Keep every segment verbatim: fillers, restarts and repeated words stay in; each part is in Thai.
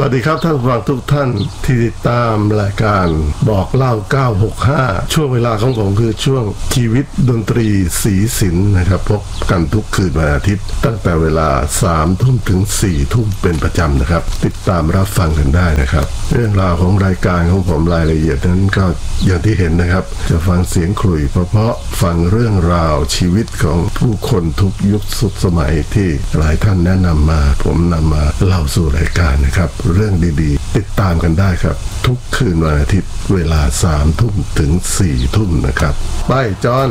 วัสดีครับท่านผู้ฟังทุกท่านที่ติดตามรายการบอกเล่าเก้าหกห้าช่วงเวลาของผมคือช่วงชีวิตดนตรีสีสินนะครับพบกันทุกคืนวันอาทิตย์ตั้งแต่เวลาสามทุ่มถึงสี่ทุ่มเป็นประจำนะครับติดตามรับฟังกันได้นะครับเรื่องราวของรายการของผมรายละเอียดนั้นก็อย่างที่เห็นนะครับจะฟังเสียงขลุ่ยเพราะๆฟังเรื่องราวชีวิตของผู้คนทุกยุคสุดสมัยที่หลายท่านแนะนำมาผมนำมาเล่าสู่รายการนะครับเรื่องดีๆติดตามกันได้ครับทุกคืนวันอาทิตย์เวลาสามทุ่มถึงสี่ทุ่มนะครับไปจอน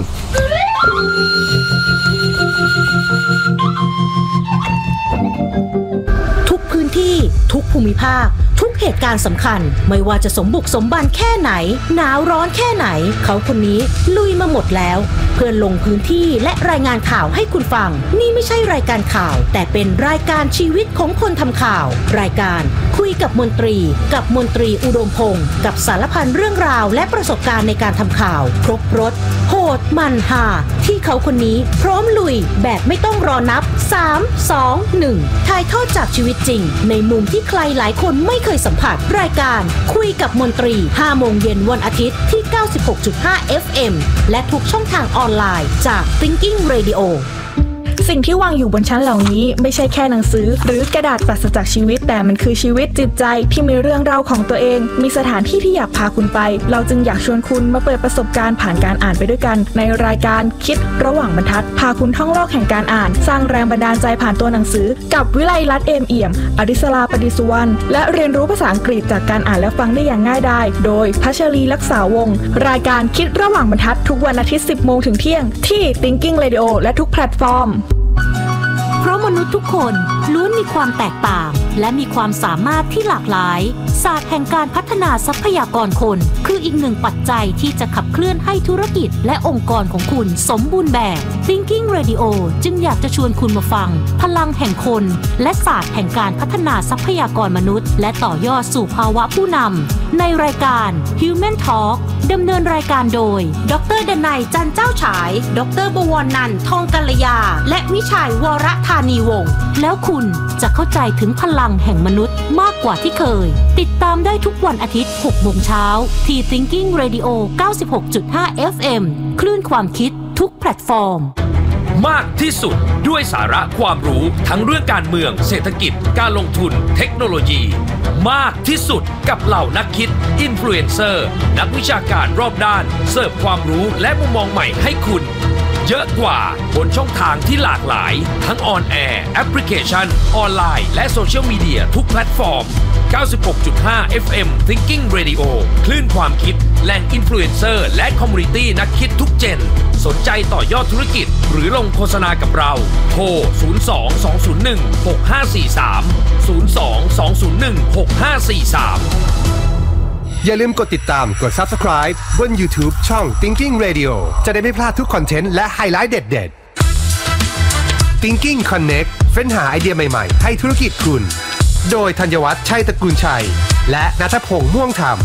ทุกพื้นที่ทุกภูมิภาคทุกเหตุการณ์สำคัญไม่ว่าจะสมบุกสมบันแค่ไหนหนาวร้อนแค่ไหนเขาคนนี้ลุยมาหมดแล้วเพื่อลงพื้นที่และรายงานข่าวให้คุณฟังนี่ไม่ใช่รายการข่าวแต่เป็นรายการชีวิตของคนทำข่าวรายการคุยกับมนตรีกับมนตรีอุดมพงศ์กับสารพันเรื่องราวและประสบการณ์ในการทำข่าวครบรสโหดมันหาที่เขาคนนี้พร้อมลุยแบบไม่ต้องรอนับสาม สอง หนึ่งถ่ายทอดจากชีวิตจริงในมุมที่ใครหลายคนไม่เคยสัมผัสรายการคุยกับมนตรีห้าโมงเย็นวันอาทิตย์ที่ เก้าสิบหกจุดห้า เอฟ เอ็ม และทุกช่องทางออนไลน์จาก Thinking Radio สิ่งที่วางอยู่บนชั้นเหล่านี้ไม่ใช่แค่หนังสือหรือกระดาษปราศจากชีวิตแต่มันคือชีวิตจิตใจที่มีเรื่องราวของตัวเองมีสถานที่ที่อยากพาคุณไปเราจึงอยากชวนคุณมาเปิดประสบการณ์ผ่านการอ่านไปด้วยกันในรายการคิดระหว่างบรรทัดพาคุณท่องโลกแห่งการอ่านสร้างแรงบันดาลใจผ่านตัวหนังสือกับวิไลรัตน์เอมเอี่ยมอดิศราปดิสุวรรณและเรียนรู้ภาษาอังกฤษจากการอ่านและฟังได้อย่างง่ายดายโดยพัชรีลักษาวงศ์รายการคิดระหว่างบรรทัดทุกวันอาทิตย์ สิบโมงถึงเที่ยงที่ Thinking Radio และทุกแพลตฟอร์มเพราะมนุษย์ทุกคนล้วนมีความแตกต่างและมีความสามารถที่หลากหลายศาสตร์แห่งการพัฒนาทรัพยากรคนคืออีกหนึ่งปัจจัยที่จะขับเคลื่อนให้ธุรกิจและองค์กรของคุณสมบูรณ์แบบ Thinking Radio จึงอยากจะชวนคุณมาฟังพลังแห่งคนและศาสตร์แห่งการพัฒนาทรัพยากรมนุษย์และต่อยอดสู่ภาวะผู้นำในรายการ Human Talk ดำเนินรายการโดยดร.ดนัยจันเจ้าฉายดร.บวรนันท์ทองกัลยาและวิชัยวรธานีวงศ์แล้วคุณจะเข้าใจถึงพลังแห่งมนุษย์มากกว่าที่เคยติดตามได้ทุกวันอาทิตย์ หกโมงเช้าที่ Thinking Radio เก้าสิบหกจุดห้า เอฟ เอ็ม คลื่นความคิดทุกแพลตฟอร์มมากที่สุดด้วยสาระความรู้ทั้งเรื่องการเมืองเศรษฐกิจการลงทุนเทคโนโลยีมากที่สุดกับเหล่านักคิดอินฟลูเอนเซอร์นักวิชาการรอบด้านเสิร์ฟความรู้และมุมมองใหม่ให้คุณเยอะกว่าบนช่องทางที่หลากหลายทั้งออนแอร์แอปพลิเคชันออนไลน์และโซเชียลมีเดียทุกแพลตฟอร์ม เก้าสิบหกจุดห้า เอฟ เอ็ม Thinking Radio คลื่นความคิดแหล่งอินฟลูเอนเซอร์และคอมมูนิตี้นักคิดทุกเจนสนใจต่อยอดธุรกิจหรือลงโฆษณากับเราโทรศูนย์ สอง สอง ศูนย์ หนึ่ง หก ห้า สี่ สาม ศูนย์ สอง สอง ศูนย์ หนึ่ง หก ห้า สี่ สามอย่าลืมกดติดตามกด Subscribe บน YouTube ช่อง Thinking Radio จะได้ไม่พลาดทุกคอนเทนต์และไฮไลท์เด็ดๆ Thinking Connect เฟ้นหาไอเดียใหม่ๆให้ธุรกิจคุณโดยธัญวัฒน์ชัยตระกูลชัยและณัฐพงษ์ม่วงธรรม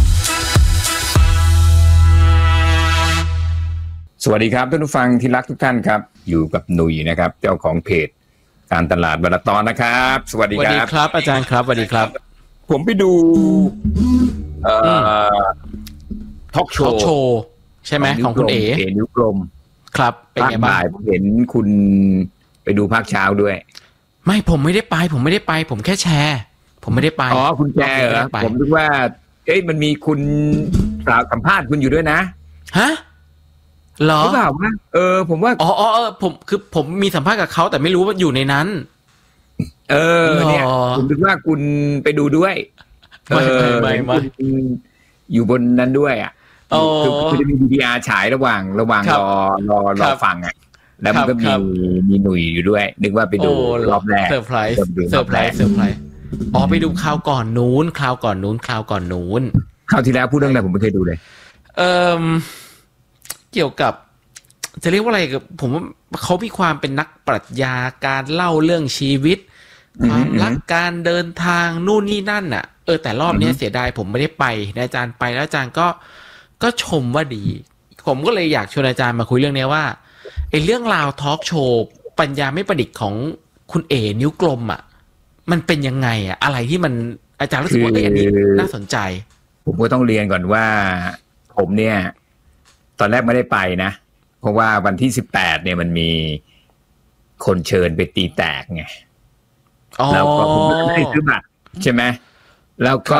สวัสดีครับท่านผู้ฟังที่รักทุกท่านครับอยู่กับหนุ่ยนะครับเจ้าของเพจการตลาดวันละตอนนะครับสวัสดีครับสวัสดีครับอาจารย์ครับสวัสดีครับผมไปดูเอ่อทอล์กโชว์โชว์ใช่ไหมของคุณเอ๋เอ๋นิ้วกลมครับเป็นไงบ้างผมเห็นคุณไปดูภาคเช้าด้วยไม่ผมไม่ได้ไปผมไม่ได้ไปผมแค่แชร์ผมไม่ได้ไปอ๋อคุณแชร์เหรอผมนึกว่าเอ้ยมันมีคุณสาวสัมภาษณ์คุณอยู่ด้วยนะฮะหรอหรือเปล่าว่าเออผมว่าอ๋ออ๋อผมคือผมมีสัมภาษณ์กับเขาแต่ไม่รู้ว่าอยู่ในนั้นเออเนี่ยผมนึกว่าคุณไปดูด้วยไม่ไม่ไม่อยู่บนนั้นด้วยอ่ะคือคือจะมี วี ดี อาร์ ฉายระหว่างระหว่างรอรอรอฟังอ่ะแล้วมันก็มีมีหนุ่ยอยู่ด้วยนึกว่าไปดูรอบแรกเซอร์ไพรส์เซอร์ไพรส์เซอร์ไพรส์อ๋อไปดูคราวก่อนนู้นคราวก่อนนู้นคราวก่อนนู้นคราวที่แล้วพูดเรื่องอะไรผมไม่เคยดูเลยเอ่อเกี่ยวกับจะเรียกว่าอะไรผมว่าเขามีความเป็นนักปรัชญาการเล่าเรื่องชีวิตความรักการเดินทางนู่นนี่นั่นน่ะเออแต่รอบนี้เสียดายผมไม่ได้ไปอาจารย์ไปแล้วอาจารย์ก็ก็ชมว่าดีผมก็เลยอยากชวนอาจารย์มาคุยเรื่องนี้ว่าไอ้เรื่องราวทอล์กโชว์ปัญญาไม่ประดิษฐ์ของคุณเอ๋นิ้วกลมอ่ะมันเป็นยังไงอ่ะอะไรที่มันอาจารย์รู้สึกว่าเอ้ยอันนี้น่าสนใจผมก็ต้องเรียนก่อนว่าผมเนี่ยตอนแรกไม่ได้ไปนะเพราะว่าวันที่สิบแปดเนี่ยมันมีคนเชิญไปตีแตกไงแล้วก็ผมไม่ได้ซื้อบัตรใช่ไหมแล้วก็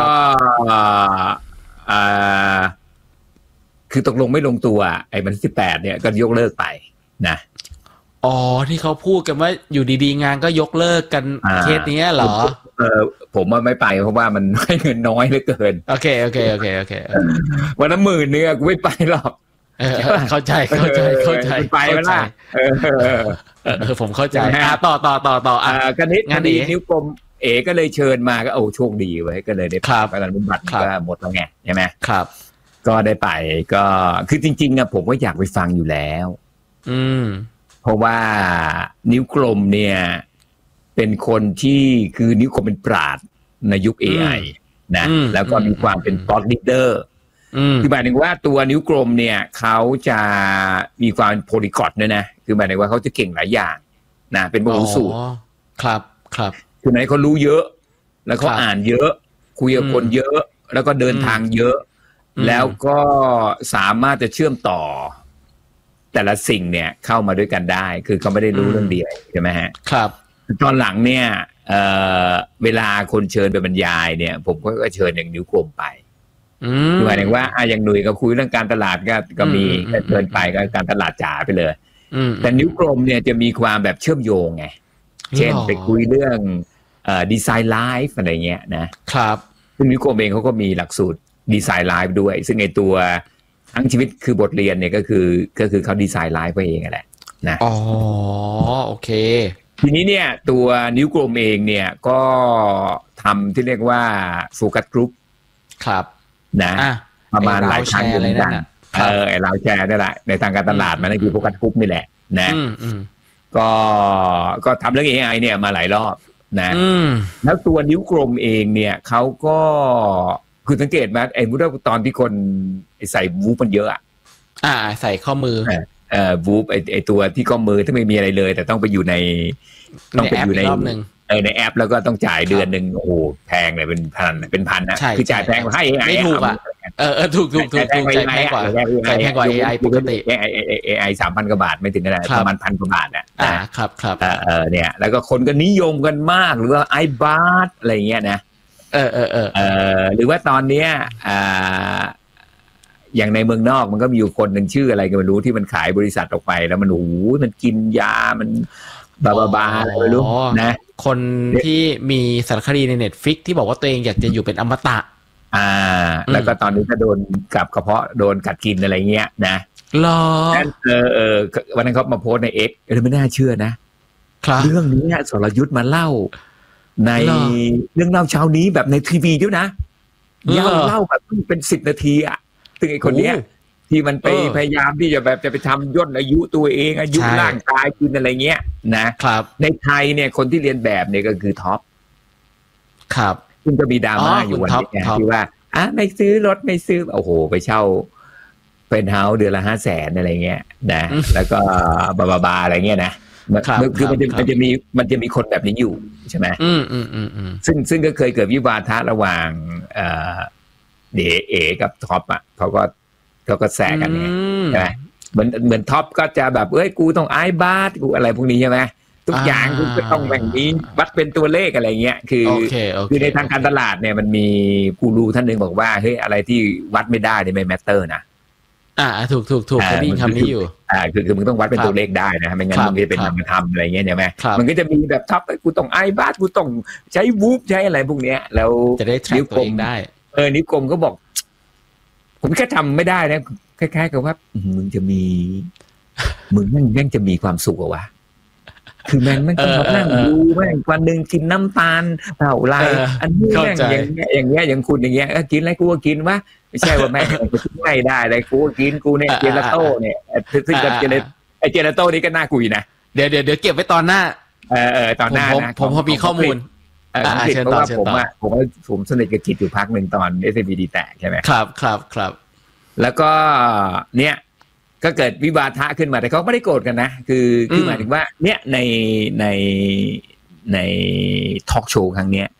คือตกลงไม่ลงตัวไอ้วันที่สิบแปดเนี่ยก็ยกเลิกไปนะอ๋อที่เขาพูดกันว่าอยู่ดีๆงานก็ยกเลิกกันเคสนี้เหรอเออผมว่าไม่ไปเพราะว่ามันให้เงินน้อยเหลือเกินโอเคโอเคโอเคโอเควันละหมื่นนึงกูไม่ไปหรอกเข้าใจเข้าใจเข้าใจไปแล้วล่ะเออผมเข้าใจต่อต่อต่อต่ออ่ะกันนิดงานนี้นิ้วกลมเอ๋ก็เลยเชิญมาก็โอ้โชคดีไว้ก็เลยได้ไปกำลังบัตรก็หมดแล้วไงใช่ไหมครับก็ได้ไปก็คือจริงๆอะผมก็อยากไปฟังอยู่แล้วอืมเพราะว่านิ้วกลมเนี่ยเป็นคนที่คือนิ้วกลมเป็นปราชญ์ในยุค เอ ไอ นะแล้วก็มีความเป็น thought leader คือหมายถึงว่าตัวนิ้วกลมเนี่ยเขาจะมีความโพลีกลอตด้วยนะคือหมายถึงว่าเขาจะเก่งหลายอย่างนะเป็นบรรลุสูตรครับครับคือไหนเขารู้เยอะแล้วเขาอ่านเยอะคุยกับคนเยอะแล้วก็เดินทางเยอะแล้วก็สามารถจะเชื่อมต่อแต่ละสิ่งเนี่ยเข้ามาด้วยกันได้คือเขาไม่ได้รู้เรื่องเดียวใช่ไหมฮะครับตอนหลังเนี่ยเอ่อเวลาคนเชิญไปบรรยายเนี่ยผมก็เชิญอย่างนิ้วกลมไปหมายถึงว่าอ่ะอย่างหนุ่ยก็คุยเรื่องการตลาดก็ก็มีเชิญไปก็การตลาดจ๋าไปเลยแต่นิ้วกลมเนี่ยจะมีความแบบเชื่อมโยงไงเช่นไปคุยเรื่องเอ่อดีไซน์ไลฟ์อะไรเงี้ยนะครับซึ่งนิ้วกลมเองเขาก็มีหลักสูตรดีไซน์ไลฟ์ด้วยซึ่งไอตัวทั้งชีวิตคือบทเรียนเนี่ยก็คือก็คือเขาดีไซน์ไลฟ์ไปเองแหละนะอ๋อโอเคทีนี้เนี่ยตัวนิ้วกลมเองเนี่ยก็ทำที่เรียกว่าโฟกัสกรุ๊ปครับนะประมาณหลายครั้งเหมือนกันเออไอเราแชร์ได้แหละในทางการตลาดมันคือโฟกัสกรุ๊ปนี่แหละนะก็ก็ทำเรื่อง เอ ไอ เนี่ยมาหลายรอบนะแล้วตัวนิ้วกลมเองเนี่ยเขาก็คือสังเกตไหมไอ้มุดตอนที่คนใส่วูฟมันเยอะอ่ะอ่าใส่ข้อมือเอ่อวูฟไอ้ไอ้ตัวที่ข้อมือที่ไม่มีอะไรเลยแต่ต้องไปอยู่ในต้องไปอยู่ในเออในแอปแล้วก็ต้องจ่ายเดือนนึงโอ้โหแพงเลยเป็นพันเป็นพันนะคือจ่ายแพงกว่าให้ เอ ไอไม่ถูกอ่ะเออเออถูกถูกถูกถูกจ่ายแพงกว่าจ่ายแพงกว่า เอ ไอ ปกติเอ ไอ เอ ไอ สามพันกว่าบาทไม่ถึงขนาดประมาณพันกว่าบาทอ่ะอ่าครับครับเออเนี่ยแล้วก็คนก็นิยมกันมากหรือว่าไอบาร์อะไรเงี้ยนะเออเออเออเออหรือว่าตอนเนี้ยอ่าอย่างในเมืองนอกมันก็มีอยู่คนหนึ่งชื่ออะไรก็ไม่รู้ที่มันขายบริษัทออกไปแล้วมันโอ้โหมันกินยามันบาบาบาอะไรไม่รู้นะคนที่มีสารคดีใน Netflix ที่บอกว่าตัวเองอยากจะอยู่เป็นอมตะอ่าแล้วก็ตอนนี้ก็โดนกับกระเพาะโดนกัดกินอะไรเงี้ยนะหรอเออเออวันนั้นเขามาโพสใน X เออไม่น่าเชื่อนะเรื่องนี้สรยุทธมาเล่าในเรื่องเล่าเช้านี้แบบในทีวีด้วยนะยาวเล่าแบบเป็นสิบนาทีอ่ะถึงไอ้คนเนี้ยที่มันไปพยายามที่จะแบบจะไปทำย่นอายุตัวเองอายุร่างกายกินอะไรเงี้ยนะครับในไทยเนี่ยคนที่เรียนแบบเนี่ยก็คือท็อปครับซึ่งก็มีดราม่าอยู่วันนี้ที่ว่าอ่ะไม่ซื้อรถไม่ซื้อโอ้โหไปเช่าเป็นเฮาส์เดือนละห้าแสนอะไรเงี้ยนะแล้วก็บาบาบาอะไรเงี้ยนะคือมันจะมันจะมีมันจะมีคนแบบนี้อยู่ใช่ไหมอืมอืมอืมอืมซึ่งซึ่งก็เคยเกิดวิวาทะระหว่างเอ่อเดเอกับท็อปอ่ะเขาก็เขาก็แซะกันเนี่ยใช่ไหมเหมือนเหมือนท็อปก็จะแบบเอ้ยกูต้องไอ้บาสกูอะไรพวกนี้ใช่ไหมทุกอย่างกูก็ต้องแบบนี้วัดเป็นตัวเลขอะไรเงี้ยคือคือในทางการตลาดเนี่ยมันมีกูรูท่านหนึ่งบอกว่าเฮ้ยอะไรที่วัดไม่ได้เนี่ยไม่แมตเตอร์นะอ่าถูกถูกถูกเขาได้ยินคำนี้อยู่อ่าคือคือมึงต้องวัดเป็นตัวเลขได้นะไม่งั้นมึงจะเป็นนามธรรมอะไรเงี้ยใช่ไหมมันก็จะมีแบบท็อปกูต้องไอ้บาสกูต้องใช้วูฟใช้อะไรพวกเนี้ยแล้วจะได้แทร็กตัวเองได้เออนิ้วกลมก็บอกผมแค่ทำไม่ได้นะคล้ายๆกับว่ามึงจะมีมึงแม่งแม่งจะมีความสุขวะคือแม่งแม่งต้องนั่งดูแม่งวันหนึ่งกินน้ำตาลเท่าไรอันนี้แม่งอย่างเงี้ยอย่างเงี้ยอย่างคุณอย่างเงี้ยก็กินอะไรกูก็กินวะไม่ใช่ว่าแม่งจะกินไม่ได้เลยกูก็กินกูเนี่ยเจลาโต้เนี่ยซึ่งกับเจลาไอเจลาโต้นี่ก็น่าคุยนะเดี๋ยวเดี๋ยวเดี๋ยวเก็บไว้ตอนหน้าเออเออตอนหน้านะผมพอมีข้อมูลเพราะว่าผมอ่ะผมผมสนิทกับกิจอยู่พักหนึ่งตอน เอส เอ็ม บี ดี แตกใช่ไหมครับครับครับแล้วก็เนี่ยก็เกิดวิวาทะขึ้นมาแต่เขาไม่ได้โกรธกันนะคือคือหมายถึงว่าเนี่ยในในในทอล์กโชว์ครั้งเนี้ย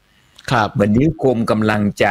ครับเหมือนนิ้วกลมกำลังจะ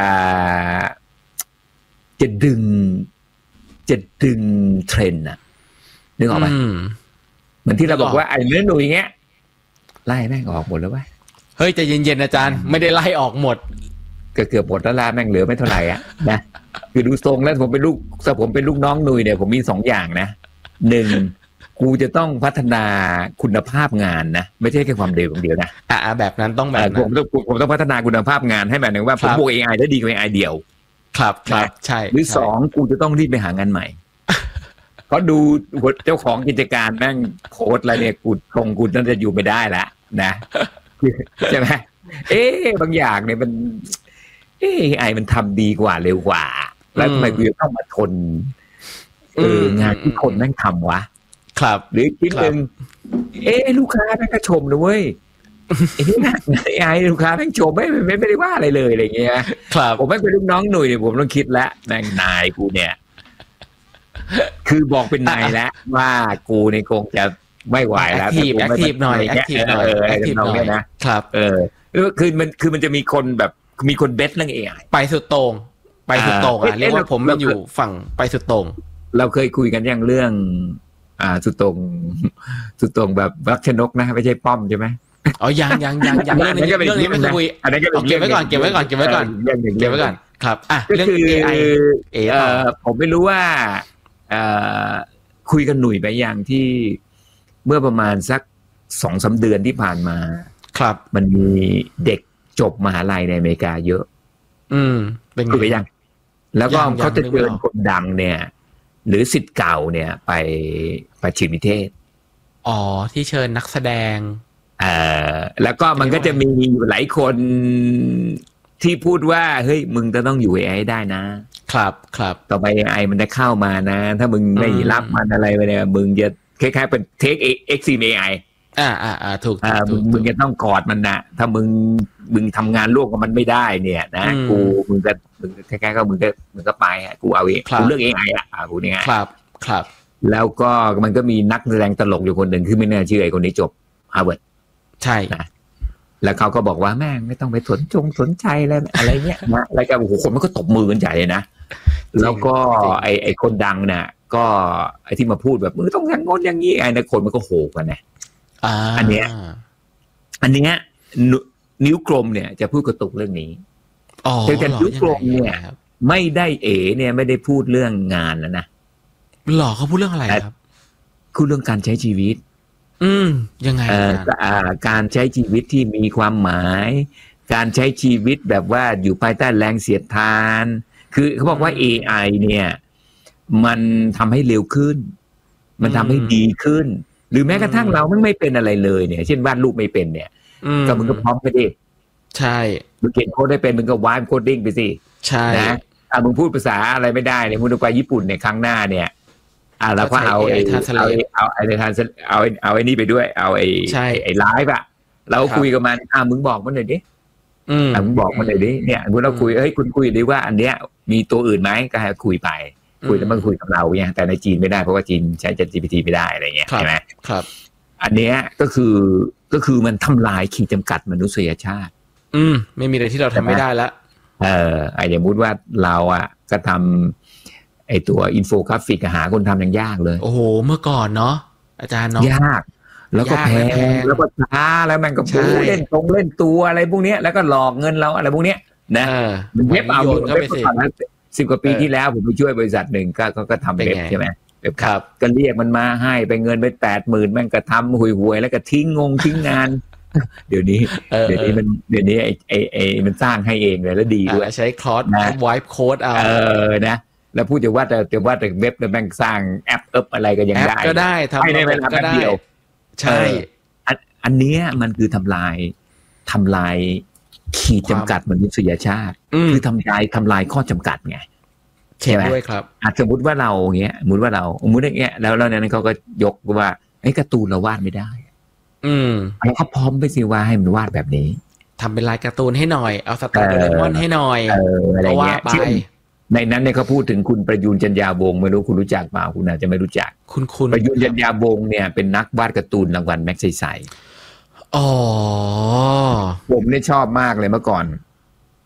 จะดึงจะดึงเทรนด์น่ะนึกออกไหมเหมือนที่เราบอกว่าไอ้เนื้อหนุ่ยเงี้ยไล่แม่งออกหมดแล้ววะเฮ้ยใจเย็นๆอาจารย์ไม่ได้ไล่ออกหมดก็เกือบหมดแล้วล่ะแม่งเหลือไม่เท่าไหร่อ่ะนะคือดูทรงแล้วผมเป็นลูกถ้าผมเป็นลูกน้องหนุ่ยเนี่ยผมมีสองอย่างนะหนึ่งกูจะต้องพัฒนาคุณภาพงานนะไม่ใช่แค่ความเร็วอย่างเดียวนะอ่าแบบนั้นต้องแบบนั้นผมต้องผมต้องพัฒนาคุณภาพงานให้แบบนึงว่าผมบวก เอ ไอ ได้ดีกว่า เอ ไอ เดียวครับครับใช่หรือสองกูจะต้องรีบไปหางานใหม่เพราะดูเจ้าของกิจการแม่งโพสอะไรเนี่ยกูคงกูน่าจะอยู่ไม่ได้แล้วนะใช่ไหมเอ๊ะบางอย่างเนี่ยมันเอ๊ะ เอ ไอ มันทำดีกว่าเร็วกว่าแล้วทำไมกูจะต้องมาทนเอองานที่คนแม่งทำวะครับหรือคิดหนึ่งเอ๊ะลูกค้าแม่งก็ชมนะเว้ยไอ้นี่นะเอ ไอ ลูกค้าแม่งชมไม่ไม่ไม่ได้ว่าอะไรเลยอะไรเงี้ยครับผมแม่งเป็นลูกน้องหนุ่ยเนี่ยผมต้องคิดแล้วแม่งนายกูเนี่ยคือบอกเป็นนายแล้วว่ากูในคงจะไม่ไหวแล้วแอคทีฟแอคทีฟหน่อยแอคทีฟหน่อยแอคทีฟหน่อยนะครับเออคือมันคือมันจะมีคนแบบมีคนเบสเรื่อง เอ ไอไปสุดโต่งไปสุดโต่งอ่ะเรียกว่าผมมันอยู่ฝั่งไปสุดโต่งเราเคยคุยกันอย่างเรื่องอ่าสุดโต่งสุดโต่งแบบรักชนกนะไม่ใช่ป้อมใช่ไหไหมอ๋อยังยังยังยังเรื่องนี้เรื่องนี้ไม่เคยคุยอันนี้ก็เก็บไว้ก่อนเก็บไว้ก่อนเก็บไว้ก่อนเก็บไว้ก่อนครับอ่ะเรื่อง เอ ไอเออผมไม่รู้ว่าเอ่อคุยกันหนุ่ยไปอย่างที่เมื่อประมาณสักสองสามเดือนที่ผ่านมาครับมันมีเด็กจบมหาลัยในอเมริกาเยอะอืมเป็นคุยไปยังแล้วก็เขาจะเชิญคนดังเนี่ยหรือศิษย์เก่าเนี่ยไปไปชิมนิเทศอ๋อที่เชิญนักแสดงเอ่อแล้วก็มันก็จะมีหลายคนที่พูดว่าเฮ้ยมึงจะต้องอยู่ เอ ไอ ให้ได้นะครับครับต่อไป เอ ไอ มันจะเข้ามานะถ้ามึงไม่รับมันอะไรไปเนี่ยมึงจะคล้ายๆเป็น take exim เอ ไออ่าอ่าอ่าถูกอ่ามึงมึงจะต้องกอดมันนะถ้ามึงมึงทำงานร่วมกับมันไม่ได้เนี่ยนะกูมึงจะมึงคล้ายๆก็มึงก็มึงก็ไปอ่ะกูเอาเองกูเลือก เอ ไอ อ่ะอ่ากูนี่ไงครับครับแล้วก็มันก็มีนักแสดงตลกอยู่คนหนึ่งคือไม่น่าเชื่อไอ้คนนี้จบฮาร์วาร์ดใช่นะแล้วเขาก็บอกว่าแม่งไม่ต้องไปสนจงสนใจอะไรอะไรเงี้ยนะแล้วก็โอ้โหคนมันก็ตบมือกันใหญ่เลยนะแล้วก็ไอ้ไอ้คนดังเนี่ยก็ไอ้ที่มาพูดแบบมึงต้องอย่างงนอย่างนี้ไอ้นะคนมันก็โหกันนะอันเนี้ยอันเนี้ยนิ้วกลมเนี่ยจะพูดกระตุกเรื่องนี้แต่แต่นิ้วกลมเนี่ยไม่ได้เอ๋เนี่ยไม่ได้พูดเรื่องงานแล้วนะหรอเขาพูดเรื่องอะไรครับพูดเรื่องการใช้ชีวิตอืมยังไงการใช้ชีวิตที่มีความหมายการใช้ชีวิตแบบว่าอยู่ภายใต้แรงเสียดทานคือเขาบอกว่า เอ ไอ เนี่ยมันทำให้เร็วขึ้นมันทำให้ดีขึ้นหรือแม้กระทั่งเราไม่เป็นอะไรเลยเนี่ยเช่นวาดรูปไม่เป็นเนี่ยก็มึงก็พร้อมไปดิใช่มึงเขียนโค้ดได้เป็นมึงก็วาดโคดดิ้งไปสิใช่นะอ่ะมึงพูดภาษาอะไรไม่ได้เนี่ยมึงไปญี่ปุ่นเนี่ยครั้งหน้าเนี่ยอ่ะเราก็เอาไอ้เอาเอาไอ้ทานเอาเอาไอ้นี่ไปด้วยเอาไอ้ไอ้ไลฟ์อะเราคุยกับมันอ่ะมึงบอกมันหน่อยดิอืมมึงบอกมันหน่อยดิเนี่ยมึงเราคุยเฮ้ยคุณคุยดิว่าอันเนี้ยมีตัวอื่นไหมก็ให้คุยไปคุยแล้วมันคุยกับเราเนี่ยแต่ในจีนไม่ได้เพราะว่าจีนใช้ แชท จี พี ที ไม่ได้อะไรเงี้ยใช่ไหมครับอันเนี้ยก็คือก็คือมันทำลายขีดจำกัดมนุษยชาติอืมไม่มีอะไรที่เราทำไม่ได้แล้วเออไอ้อย่างมุดว่าเราอ่ะก็ทำไอ้ตัวอินโฟกราฟิกหาคนทำยังยากเลยโอ้โหเมื่อก่อนเนาะอาจารย์เนาะยากแล้วก็แพงแล้วก็ช้าแล้วมันก็ปูเล่นตรงเล่นตัวอะไรพวกนี้แล้วก็หลอกเงินเราอะไรพวกนี้นะมันเว็บเอาเว็บก่อนสิบกว่าปีที่แล้วผมไปช่วยบริษัทหนึ่งก็ก็ทำเว็บใช่ไหมเว็บครับก็เรียกมันมาให้ไปเงินไปแปดหมื่นแม่งก็ทำห่วยๆแล้วก็ทิ้งงงทิ้งงานเดี๋ยวนี้เดี๋ยวนี้มันเดี๋ยวนี้ไอ้ไอ้ไอ้มันสร้างให้เองเลยแล้วดีด้วยใช้คลอสไวป์โค้ดเอาเออนะแล้วพูดจะว่าแต่แต่ว่าแต่เว็บแล้วแม่งสร้างแอปเอิบอะไรก็ยังได้ก็ได้ทำให้ในเวลาแป๊บเดียวใช่อันอันนี้มันคือทำลายทำลายขีดจำกัดมนุษยชาติคือทำลายทำลายข้อจำกัดไงใช่ไหมด้วยครับอาจสมมติว่าเราเงี้ยสมมติว่าเราสมมติอย่างเงี้ยแล้วแล้วนั้นเขาก็ยกว่าไอ้การ์ตูนเราวาดไม่ได้อืมแล้วเขาพร้อมไปสิว่าให้มันวาดแบบนี้ทำเป็นลายการ์ตูนให้หน่อยเอาสไตล์โดเรมอนให้หน่อยเอออะไรเงี้ยในนั้นเนี่ยเขาพูดถึงคุณประยูนจันยาวงศ์ไม่รู้คุณรู้จักเปล่าคุณอาจจะไม่รู้จักคุณคุณประยูนจันยาวงศ์เนี่ยเป็นนักวาดการ์ตูนรางวัลแม็กไซไซอ๋อผมเนี่ยชอบมากเลยเมื่อก่อน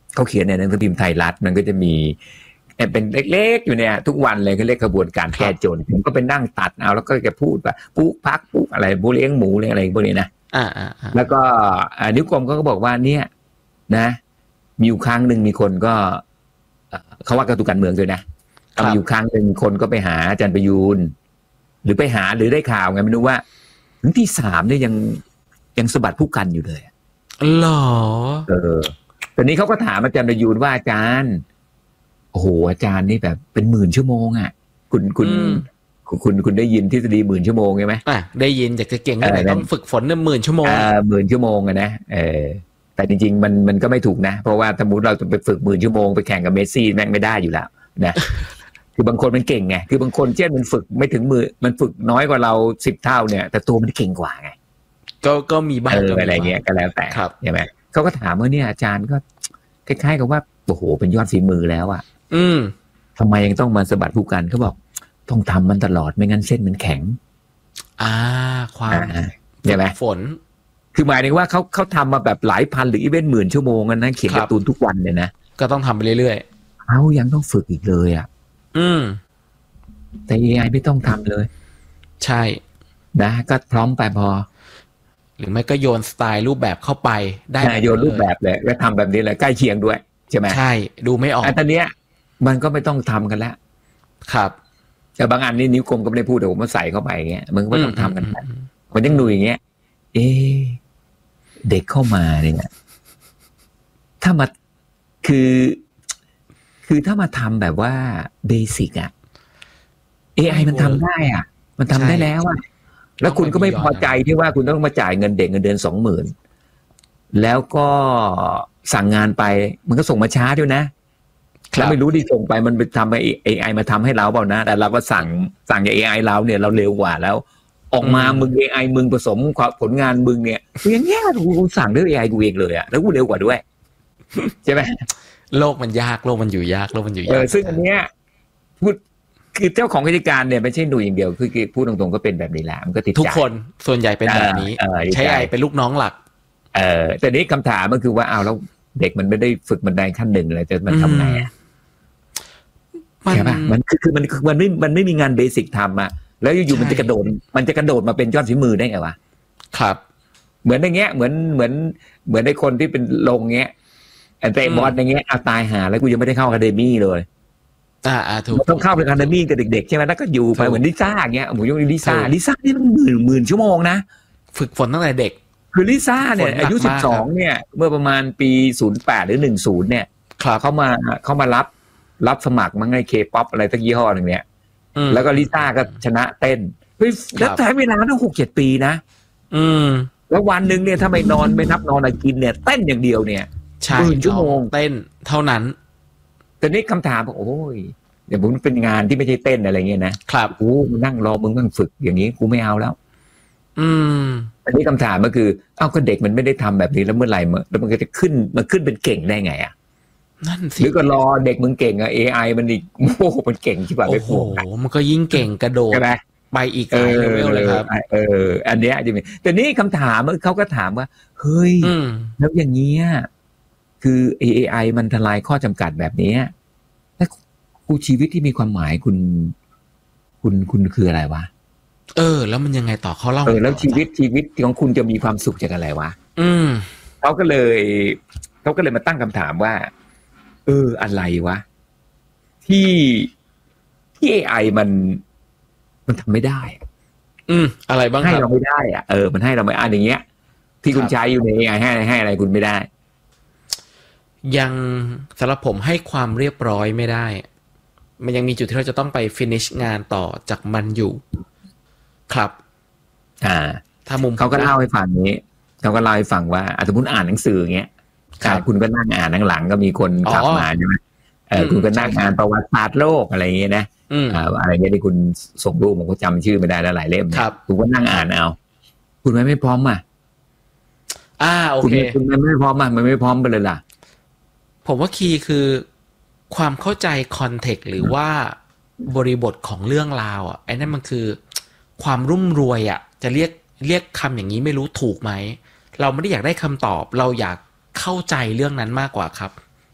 เขาเขียนในหนังสือพิมพ์ไทยรัฐมันก็จะมีเป็นเล็กๆอยู่เนี่ยทุกวันเลยเขาเรียกกระบวนการแก้จนผมก็ไปนั่งตัดเอาแล้วก็จะพูดว่าปุ๊พักปุ๊อะไรบุเลี้ยงหมูอะไรพวกนี้นะอ่าๆแล้วก็นิ้วกลมก็บอกว่าเนี่ยนะมีอยู่ครั้งหนึ่งมีคนก็เขาว่ากระตุ้นการเมืองด้วยนะมีอยู่ครั้งหนึ่งคนก็ไปหาอาจารย์ประยูนหรือไปหาหรือได้ข่าวไงไม่รู้ว่าถึงที่สามเนี่ยยังยังสะบัดผู้กันอยู่เลยหรอเออตอนนี้เขาก็ถามอาจารย์ประยูนว่าอาจารย์โอ้โหอาจารย์นี่แบบเป็นหมื่นชั่วโมงอ่ะคุณคุณคุณคุณได้ยินทฤษฎีหมื่นชั่วโมงใช่ไหมอ่ะได้ยินจากจะเก่งแค่ไหนต้องฝึกฝนเนี่ยหมื่นชั่วโมงอ่าหมื่นชั่วโมงอะนะเออแต่จริงๆมันมันก็ไม่ถูกนะเพราะว่าสมมติเราจะไปฝึกหมื่นชั่วโมงไปแข่งกับเมสซี่แม่งไม่ได้อยู่แล้วนะคือบางคนมันเก่งไงคือบางคนเช่นมันฝึกไม่ถึงมือมันฝึกน้อยกว่าเราสิบเท่าเนี่ยแต่ตัวมันเก่งกว่าไงก็ก็มีบ้างอะไรเงี้ยก็แล้วแต่ใช่ไหมเขาก็ถามว่าเนี่ยอาจารย์ก็คล้ายๆกับว่าโอ้โหเป็นยอดฝีมือแล้วอ่ะอืมทำไมยังต้องมาสะบัดผู้กันเขาบอกต้องทำมันตลอดไม่งั้นเส้นมันแข็งอ่าความใช่ไหมฝนคือหมายถึงว่าเขาเขาทำมาแบบหลายพันหรืออีเวนต์หมื่นชั่วโมงกันนะเขียนการ์ตูนทุกวันเนี่ยนะก็ต้องทำไปเรื่อยๆเขายังต้องฝึกอีกเลยอ่ะอืมแต่ เอ ไอ ไม่ต้องทำเลยใช่นะก็พร้อมไปพอหรือไม่ก็โยนสไตล์รูปแบบเข้าไปได้โยนรูปแบบเลยแล้วทำแบบนี้เลยใกล้เคียงด้วยใช่ไหมใช่ดูไม่ออกแต่ตอนเนี้ยมันก็ไม่ต้องทำกันแล้วครับแต่บางอันนี่นิ้วกลมก็ไม่ได้พูดแต่ผมมาใส่เข้าไปอย่างเงี้ยมึงก็ไม่ต้องทำกันไปมันยังหนุ่ยอย่างเงี้ยเอ๊เด็กเข้ามาเนี่ยถ้ามาคือคือถ้ามาทำแบบว่าเบสิกอะ เอ ไอ มันทำได้อ่ะมันทำได้แล้วอ่ะแล้วคุณก็ไม่พอใจที่ว่าคุณต้องมาจ่ายเงินเด็กเงินเดือนสองหมื่นแล้วก็สั่งงานไปมันก็ส่งมาช้าด้วยนะแล้วไม่รู้ที่ส่งไปมันไปทำให้ เอ ไอ มาทำให้เราเปล่านะแต่เราก็สั่งสั่งจาก เอ ไอ เราเนี่ยเราเร็วกว่าแล้วออกมามึง เอ ไอ มึงผสมผลงานมึงเนี่ยอย่างเงี้ยกูสั่งด้วย เอ ไอ กูเองเลยอ่ะแล้วกูเร็วกว่าด้วยใช่ไหมโลกมันยากโลกมันอยู่ยากโลกมันอยู่ยากซึ่งอันเนี้ยพูดคือเจ้าของกิจการเนี่ยไม่ใช่หนุ่ยอย่างเดียวคือพูดตรงๆก็เป็นแบบนี้แหละมันก็ติดใจทุกคนส่วนใหญ่เป็นแบบนี้ใช้ เอ ไอ เป็นลูกน้องหลักเออแต่นี้คำถามก็คือว่าอ้าวแล้วเด็กมันไม่ได้ฝึกบันไดขั้นหนึ่งเลยจะมันทำไงอ่ะใช่ป่ะมันคือคือมันคือมันไม่มันไม่มีงานเบสิกทำอ่ะแล้วอยู่ๆมันจะกระโดดมันจะกระโดดมาเป็นยอดฝีมือได้ไงวะครับเหมือนอย่างเงี้ยเหมือนเหมือนเหมือนในคนที่เป็นลงเงี้ยไอ้เตะบอลอย่างเงี้ยเอาตายหาแล้วกูยังไม่ได้เข้าอะคาเดมี่เลยอ่าอ่าถูกต้องเข้าไปอะคาเดมี่กับเด็กๆใช่ไหมแล้วก็อยู่ไปเหมือนลิซ่าอย่างเงี้ยผมยกลิซ่าลิซ่านี่มันหมื่นหมื่นชั่วโมงนะฝึกฝนตั้งแต่เด็กคือลิซ่าเนี่ยอายุสิบสองเนี่ยเมื่อประมาณปีศูนย์แปดหรือหนึ่งศูนย์เนี่ยเขามาเขามารับรับสมัครมั้งไอ้เคป๊อปอะไรสักยี่ห้อหนึ่งเนี่ยแล้วก็ลิซ่าก็ชนะเต้นเฮ้ยแล้วใช้เวลาตั้งหกเจ็ดปีนะอืมแล้ววันหนึ่งเนี่ยถ้าไม่นอนไม่นับนอนอะไรกินเนี่ยเต้นอย่างเดียวเนี่ยหมื่นชั่วโมงเต้นเท่านั้นแต่นี่คำถามบอกโอ้ยเดี๋ยวผมเป็นงานที่ไม่ใช่เต้นอะไรเงี้ยนะครับโอ้มึงนั่งรอมึงนั่งฝึกอย่างนี้กูไม่เอาแล้วอืมอันนี้คำถามก็คือเอ้าก็เด็กมันไม่ได้ทำแบบนี้แล้วเมื่อไหร่แล้วมันก็จะขึ้นมันขึ้นเป็นเก่งได้ไงอ่ะนั่นสิหรือก็รอเด็กมึงเก่งอะ เอ ไอ มันอีกโอ้โหมันเก่งใช่ป่ะโอ้โหมันก็ยิ่งเก่งกระโดดไปอีกหลายเลเวลเลยครับเอออันเนี้ยจะมีแต่นี่คำถามเขาก็ถามว่าเฮ้ยแล้วอย่างเงี้ยคือ เอ ไอ มันทลายข้อจำกัดแบบนี้แล้วกูชีวิตที่มีความหมายคุณคุณคุณคืออะไรวะเออแล้วมันยังไงต่อเขาเล่าเออแล้วชีวิตชีวิตของคุณจะมีความสุขจากอะไรวะอืมเขาก็เลยเขาก็เลยมาตั้งคำถามว่าเอออะไรวะที่ที่ เอ ไอ มันมันทำไม่ได้อืมอะไรบ้างให้เราไม่ได้อ่ะเออมันให้เราไม่อ่านอย่างเงี้ยที่คุณใช้อยู่ใน เอ ไอ ให้ให้อะไรคุณไม่ได้ยังสำหรับผมให้ความเรียบร้อยไม่ได้มันยังมีจุดที่เราจะต้องไป finish งานต่อจากมันอยู่ครับอ่าถ้ามุมเขาก็เล่าให้ฟังนี้เขาก็เล่าให้ฟังว่าสมมติอ่านหนังสืออย่างเงี้ยคุณก็นั่งอ่านข้างหลังก็มีคนขับมาใช่ไหมเออคุณก็นั่งอ่านประวัติศาสตร์โลกอะไรอย่างเงี้ยนะอะไรเงี้ยที่คุณส่งรูปผมก็จำชื่อไม่ได้แล้วหลายเล่มคุณก็นั่งอ่านเอาคุณไม่ไม่พร้อมอ่ะอ่าโอเคคุณไม่ไม่พร้อมอ่ะมันไม่พร้อมไปเลยล่ะผมว่าคีย์คือความเข้าใจคอนเทกต์หรือว่าบริบทของเรื่องราวอ่ะไอ้นั่นมันคือความรุ่มรวยอ่ะจะเรียกเรียกคำอย่างนี้ไม่รู้ถูกไหมเราไม่ได้อยากได้คำตอบเราอยากเข้าใจเรื่องนั้นมากกว่าครับ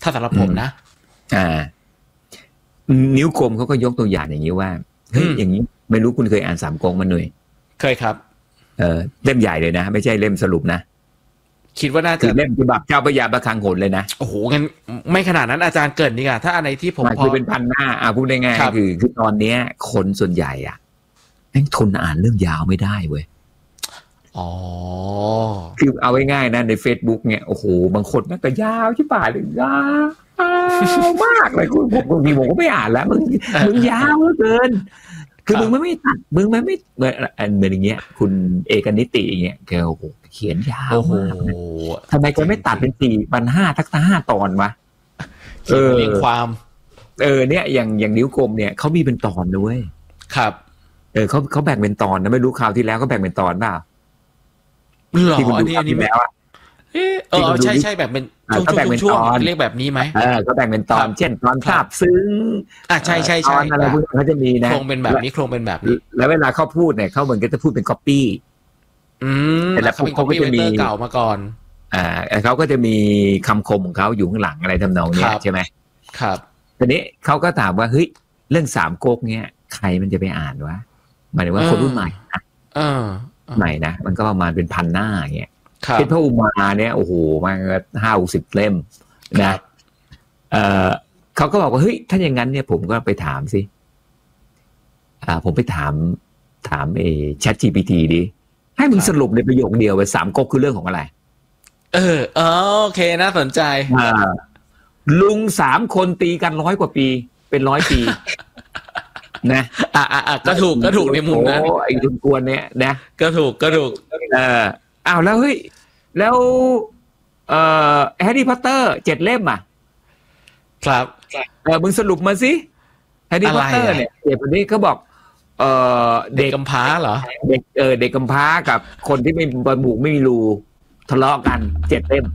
ถ้าสำหรับผมนะอ่านิ้วกลมเขาก็ยกตัวอย่างอย่างนี้ว่าเฮ้ยอย่างนี้ไม่รู้คุณเคยอ่านสามก๊กมั้ยหน่อยเคยครับเออเล่มใหญ่เลยนะไม่ใช่เล่มสรุปนะคิดว่าน่าจะเล่มฉบับเจ้าพระยาประคังโหนเลยนะโอ้โหงั้นไม่ขนาดนั้นอาจารย์เกิดนี่ค่ะถ้าอะไรที่ผมพอคือเป็นพันหน้าอ่ะพูดได้ง่ายคือคือตอนเนี้ยคนส่วนใหญ่อ่ะแม่งทนอ่านเรื่องยาวไม่ได้เว้ยอ๋อคือเอาไว้ง่ายนะใน Facebook เนี่ยโอ้โหบางคนมันก็ยาวชิบหายเลยยาวมากเลยคุณผมบางทีผมก็ไม่อ่านแล้วมึงมึงยาวเหลือเกินคือมึงไม่ไม่ตัดมึงไม่ไม่เหมือนเหมือนอย่างเงี้ยคุณเอกนิติอย่างเงี้ยแกโอ้โหเขียนยาวมากทำไมแกไม่ตัดเป็นสี่พันห้าทักษะห้าตอนวะเออเรียงความเออเนี่ยอย่างอย่างนิ้วกลมเนี่ยเขามีเป็นตอนด้วยครับเออเขาเขาแบ่งเป็นตอนนะไม่รู้คราวที่แล้วเขาแบ่งเป็นตอนเปล่าหรออันนี้อันนี้แล้วเออเออใช่ใช่แบบเป็นช่วงช่วงเรียกแบบนี้ไหมเออเขาแบ่งเป็นตอนเช่นตอนซาบซึ้งอ่ะใช่ใช่ใช่อะไรพวกนี้เขาจะมีนะโครงเป็นแบบนี้โครงเป็นแบบนี้แล้วเวลาเขาพูดเนี่ยเขาเหมือนก็จะพูดเป็น copy อืมแต่เขาเป็น copy เวอร์เก่ามาก่อนอ่าเขาก็จะมีคำคมของเขาอยู่ข้างหลังอะไรทำนองนี้ใช่ไหมครับทีนี้เขาก็ถามว่าเฮ้ยเรื่องสามก๊กเนี่ยใครมันจะไปอ่านวะหมายถึงว่าคนรุ่นใหม่นะใหม่นะมันก็ประมาณเป็นพันหน้าอย่างเงี้ยเป็นพระอุมาเนี่ยโอ้โหมันห้าหกสิบเล่มนะเออเขาก็บอกว่าเฮ้ยถ้าอย่างนั้นเนี่ยผมก็ไปถามสิอ่าผมไปถามถามเอ Chat จี พี ที ดิให้มึงสรุปในประโยคเดียวว่าสามก๊กคือเรื่องของอะไรเออโอเคน่าสนใจอ่าลุงสามคนตีกันร้อยกว่าปีเป็นร้อยปีนะอ่ะอ่ะอ่ะก็ถูกก็ถูกในมุมนั้นโอ้ไอ้คุณกวนเนี่ยนะก็ถูกก็ถูกเอออ้าวแล้วเฮ้ยแล้วเอ่อแฮร์รี่พอตเตอร์เจ็ดเล่มอ่ะครับเออมึงสรุปมาสิแฮร์รี่พอตเตอร์เนี่ยเด็กคนนี้เขาบอกเอ่อเด็กกำพร้าเหรอเด็กเออเด็กกำพร้ากับคนที่ไม่มีจมูกไม่มีรูทะเลาะกันเจ็ดเล่ม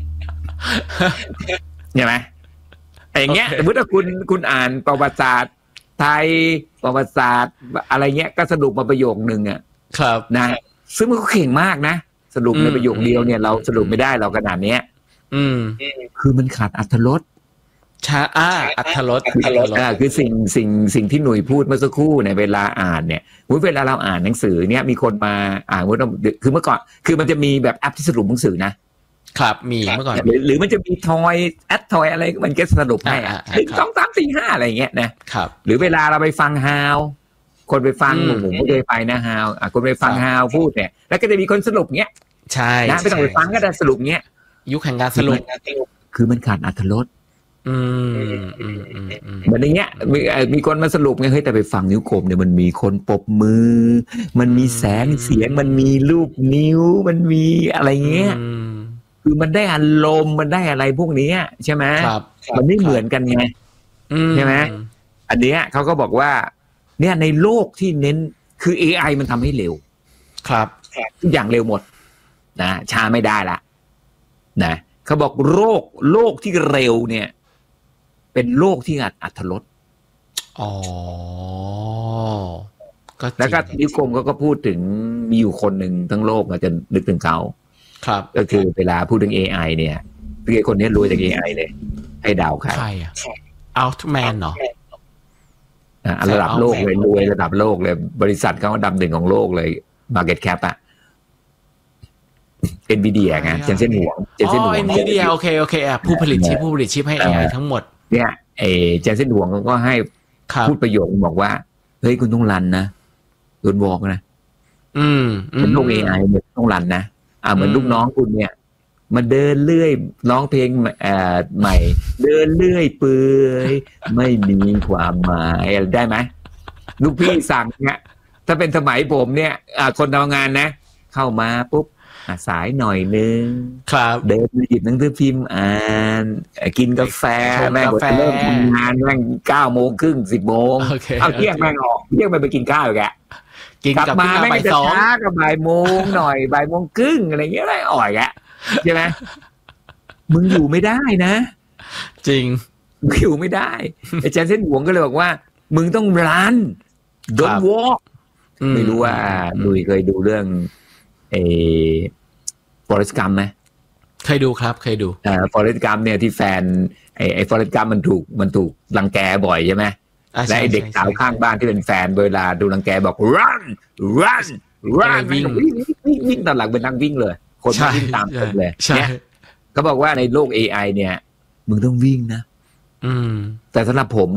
ใช่ไหมแต่อย่างเงี้ยสมมติว่าคุณคุณอ่านประวัติศาสตร์ไทยประวัติศาสตร์อะไรเงี้ยก็สรุปมาประโยคนึงอ่ะครับนะซึ่งมันก็เก่งมากนะสรุปในประโยคเดียวเนี่ยเราสรุปไม่ได้เราขนาดเนี้ยอืมคือมันขาดอรรถรสชาอ่าอรรถรสอรรถรสอ่าคือสิ่งสิ่งสิ่งที่หนุ่ยพูดเมื่อสักครู่ในเวลาอ่านเนี่ยเวลาเราอ่านหนังสือเนี่ยมีคนมาอ่านว่าคือเมื่อก่อนคือมันจะมีแบบแอปที่สรุปหนังสือนะครับมีเมื่อก่อนหรือมันจะมีทอยแอดทอยอะไรมันก็สรุปให้หนึ่งสองสามสี่ห้าอะไรเงี้ยนะครับหรือเวลาเราไปฟังฮาวคนไปฟังผมไม่เคยไปนะฮาวอ่ะคนไปฟังฮาวพูดเนี่ยแล้วก็จะมีคนสรุปเงี้ยใช่นะไม่ต้องไปฟังก็ได้สรุปเงี้ยยุคแห่งการสรุปคือมันขาดอรรถรสอืมอืมอืมเหมือนอย่างเงี้ยมีมีคนมาสรุปไงเฮ้ยแต่ไปฟังนิ้วกลมเนี่ยมันมีคนปรบมือมันมีแสงเสียงมันมีรูปนิ้วมันมีอะไรเงี้ยคือมันได้อารมณ์มันได้อะไรพวกนี้ใช่ไหมมันไม่เหมือนกันไงใช่ไหมอันเนี้ยเขาก็บอกว่าเนี่ยในโลกที่เน้นคือ เอ ไอ มันทำให้เร็วครับทุกอย่างเร็วหมดนะช้าไม่ได้ละนะเขาบอกโรคโลกที่เร็วเนี่ยเป็นโลกที่อัดอัตรสอ๋อก็แล้วก็นิ้วกลมก็ก็พูดถึงมีอยู่คนหนึ่งทั้งโลกอาจจะนึกถึงเขาครับก็คือเวลาพูดถึง เอ ไอ เนี่ยพี่คนนี้รวยจาก เอ ไอ เลยให้เดาใครใครอ่ะอัลต์แมนเหรออ่าระดับโลกเลยรวยระดับโลกเลยบริษัทเขาอันดับหนึ่งของโลกเลย market cap อ่ะ Nvidia ไงเจนเซ่นหัวเจนเซ่นหัว Nvidia โอเคโอเคอ่ะผู้ผลิตชิปผู้ผลิตชิปให้ เอ ไอ ทั้งหมดเนี่ยไอ้เจนเซ่นหัวเขาก็ให้พูดประโยคบอกว่าเฮ้ยคุณต้องรันนะโดนบอกนะอืมเป็นโลก เอ ไอ เนี่ยต้องรันนะอ่าเหมือนลูกน้องคุณเนี่ยมาเดินเลื่อยร้องเพลงเอ่อใหม่เดินเลื่อยเปื่อยไม่มีความหมายได้ไหมลูกพี่สั่งเนี่ยถ้าเป็นสมัยผมเนี่ยคนทำงานนะเข้ามาปุ๊บสายหน่อยนึงครับเดินไปหยิบหนังสือพิมพ์อ่านกินกาแฟแม่งเริ่มทำงานแม่งเก้าโมงครึ่งสิบโมงเอาเที่ยงแม่งออกเที่ยงไปไปกินข้าวอีกแกกลับมาแม่งจะช้ากับบ่ายโมงหน่อยบ่ายโมงครึ่งอะไรเงี้ยอะไรอ่อยแกใช่ไหมมึงอยู่ไม่ได้นะจริงอยู่ไม่ได้ไอ้เจนเซ่นหวงก็เลยบอกว่ามึงต้องรัน don't walk ไม่รู้ว่าดุยเคยดูเรื่องไอ้ฟอเรสต์กัมป์ไหมเคยดูครับเคยดูเอ่อฟอเรสต์กัมป์เนี่ยที่แฟนไอ้ไอ้ฟอเรสต์กัมป์มันถูกมันถูกรังแกบ่อยใช่ไหมและไอ้เด็กสาวข้างบ้านที่เป็นแฟนเวลาดูรังแกบอก run run run วิ่งวิ่งวิ่งตอนหลังเป็นนั่งวิ่งเลยคนวิ่งตามคนเลยเนี่ยเขาบอกว่าในโลก เอ ไอ เนี่ยมึงต้องวิ่งนะแต่สำหรับผม